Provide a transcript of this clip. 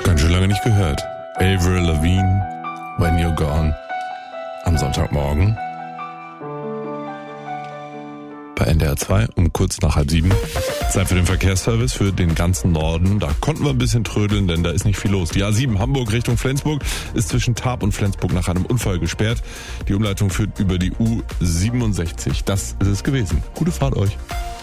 Ganz schön lange nicht gehört. Avril Lavigne, When You're Gone. Am Sonntagmorgen. Bei NDR 2 um kurz nach 6:30. Zeit für den Verkehrsservice für den ganzen Norden. Da konnten wir ein bisschen trödeln, denn da ist nicht viel los. Die A7 Hamburg Richtung Flensburg ist zwischen Tarp und Flensburg nach einem Unfall gesperrt. Die Umleitung führt über die U67. Das ist es gewesen. Gute Fahrt euch.